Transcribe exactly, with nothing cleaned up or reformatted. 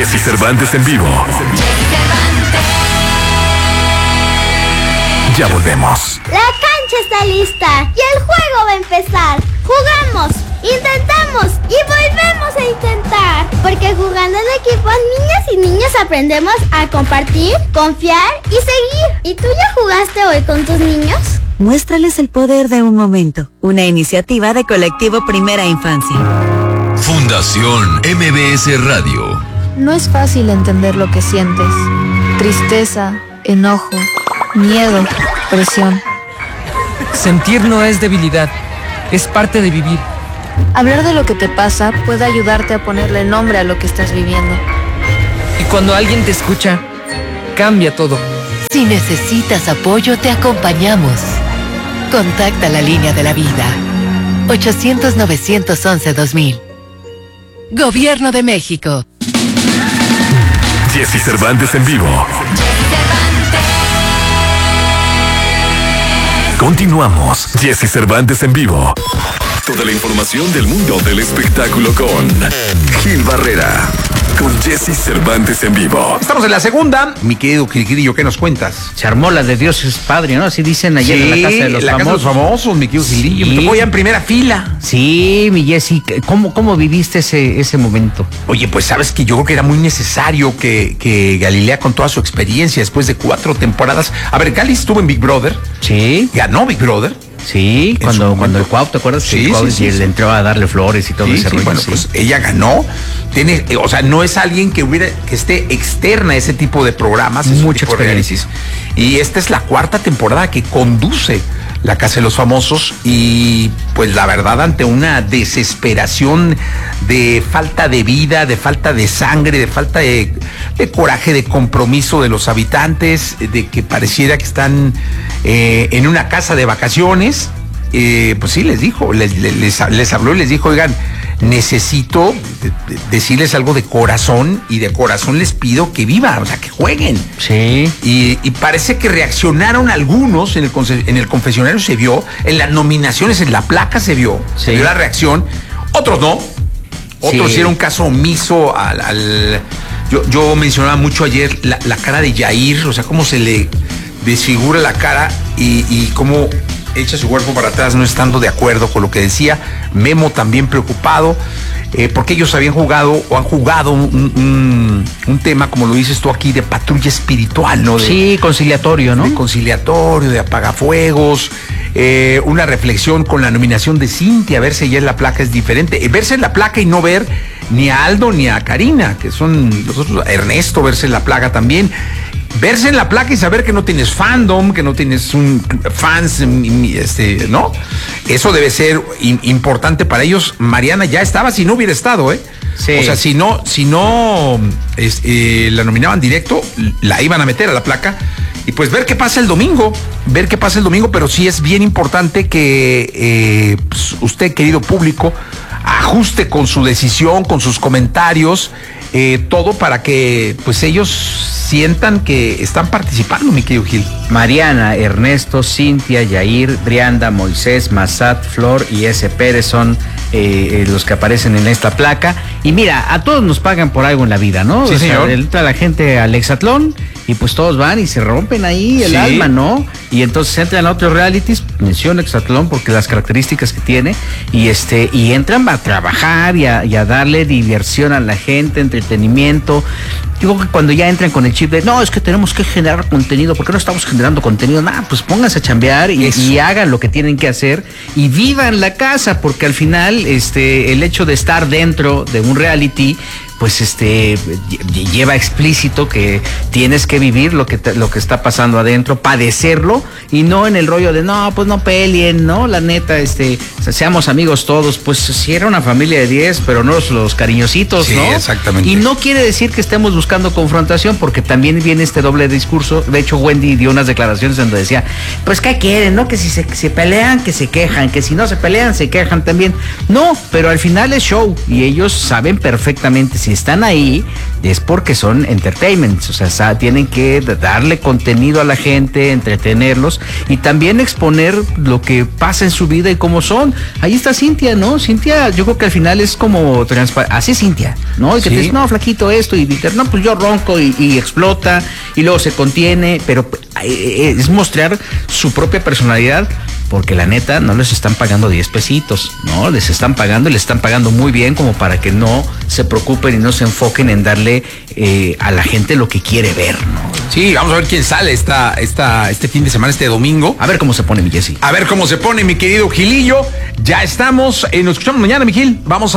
Jessy Cervantes en vivo. Ya volvemos. La cancha está lista y el juego va a empezar. Jugamos, intentamos y volvemos a intentar. Porque jugando en equipo, niñas y niños aprendemos a compartir, confiar y seguir. ¿Y tú ya jugaste hoy con tus niños? Muéstrales el poder de un momento. Una iniciativa de Colectivo Primera Infancia. Fundación M B S Radio. No es fácil entender lo que sientes. Tristeza, enojo, miedo, presión. Sentir no es debilidad, es parte de vivir. Hablar de lo que te pasa puede ayudarte a ponerle nombre a lo que estás viviendo. Y cuando alguien te escucha, cambia todo. Si necesitas apoyo, te acompañamos. Contacta la línea de la vida. ochocientos, novecientos once, dos mil. Gobierno de México. Jessy Cervantes en vivo. Continuamos. Jessy Cervantes en vivo. Toda la información del mundo del espectáculo con Gil Barrera. Con Jessy Cervantes en vivo. Estamos en la segunda. Mi querido Gilgrillo, ¿qué nos cuentas? Se armó la de Dios es Padre, ¿no? Así dicen ayer Sí, en la Casa de los la Famosos. Casa de los Famosos, mi querido Gilillo. Sí. Me tocó ya en primera fila. Sí, mi Jessy, ¿cómo, cómo viviste ese, ese momento? Oye, pues sabes que yo creo que era muy necesario que, que Galilea, con toda su experiencia, después de cuatro temporadas. A ver, Gali estuvo en Big Brother. Sí. Ganó Big Brother. Sí, En cuando, su cuando el momento. Cuau, ¿te acuerdas? Sí, Que el Cuau sí, sí, y sí. le entró a darle flores y todo Sí, ese sí, rollo. bueno, sí. pues ella ganó. Tiene, eh, o sea, no es alguien que hubiera, que esté externa a ese tipo de programas, ese Mucha tipo de experiencia. realities. Y esta es la cuarta temporada que conduce la Casa de los Famosos y pues la verdad, ante una desesperación de falta de vida, de falta de sangre, de falta de, de coraje, de compromiso de los habitantes, de que pareciera que están eh, en una casa de vacaciones. Eh, pues sí, les dijo, les, les, les habló y les dijo, oigan, necesito de, de, decirles algo de corazón y de corazón les pido que vivan, o sea, que jueguen. Sí. Y, y parece que reaccionaron algunos, en el, en el confesionario se vio, en las nominaciones, en la placa se vio, Sí. se vio la reacción, otros no, otros Sí. hicieron caso omiso al... al yo, yo mencionaba mucho ayer la, la cara de Yair, o sea, cómo se le desfigura la cara y, y cómo echa su cuerpo para atrás, no estando de acuerdo con lo que decía. Memo también preocupado, eh, porque ellos habían jugado o han jugado un, un, un tema, como lo dices tú aquí, de patrulla espiritual, ¿no? De, Sí, conciliatorio, ¿no? de conciliatorio, de apagafuegos, eh, una reflexión con la nominación de Cintia, verse ya en la placa es diferente, eh, verse en la placa y no ver ni a Aldo ni a Karina, que son los otros, Ernesto, verse en la placa también. Verse en la placa y saber que no tienes fandom, que no tienes un fans, este, ¿no? Eso debe ser in, importante para ellos. Mariana ya estaba, si no hubiera estado, ¿eh? Sí. O sea, si no, si no es, eh, la nominaban directo, la iban a meter a la placa. Y pues ver qué pasa el domingo, ver qué pasa el domingo, pero sí es bien importante que eh, pues usted, querido público, ajuste con su decisión, con sus comentarios, eh, todo para que pues ellos sientan que están participando, mi querido Gil. Mariana, Ernesto, Cintia, Yair, Brianda, Moisés, Massat, Flor y S. Pérez son eh, los que aparecen en esta placa. Y mira, a todos nos pagan por algo en la vida, ¿no? Sí, o sea, señor. entra la gente al hexatlón y pues todos van y se rompen ahí el Sí. alma, ¿no? Y entonces entran a otros realities, menciono hexatlón porque las características que tiene, y este y entran a trabajar y a, y a darle diversión a la gente, entretenimiento. Yo creo que cuando ya entran con el chip de, no, es que tenemos que generar contenido, ¿por qué no estamos generando contenido? Nada, pues pónganse a chambear y, y hagan lo que tienen que hacer y vivan la casa, porque al final este el hecho de estar dentro de un reality, pues este lleva explícito que tienes que vivir lo que te, lo que está pasando adentro, padecerlo, y no en el rollo de no, pues no peleen, no, la neta, este, seamos amigos todos. Pues si era una familia de diez, pero no los, los cariñositos, Sí, ¿no? exactamente. Y no quiere decir que estemos buscando confrontación, porque también viene este doble discurso. De hecho, Wendy dio unas declaraciones donde decía, pues ¿qué quieren, no? Que si se, se pelean, que se quejan, que si no se pelean, se quejan también. No, pero al final es show, y ellos saben perfectamente si si están ahí es porque son entertainments, o sea, sa- tienen que darle contenido a la gente, entretenerlos y también exponer lo que pasa en su vida y cómo son. Ahí está Cintia, ¿no? Cintia, yo creo que al final es como transparente, así es Cintia, ¿no? Y que Sí. te dice, no, flaquito esto, y dice, no, pues yo ronco y, y explota, y luego se contiene, pero eh, es mostrar su propia personalidad, porque la neta no les están pagando diez pesitos, ¿no? Les están pagando y les están pagando muy bien como para que no se preocupen y no se enfoquen en darle eh, a la gente lo que quiere ver, ¿no? Sí, vamos a ver quién sale esta, esta, este fin de semana, este domingo. A ver cómo se pone mi Jessy. A ver cómo se pone mi querido Gilillo. Ya estamos, eh, nos escuchamos mañana, mi Gil. Vamos a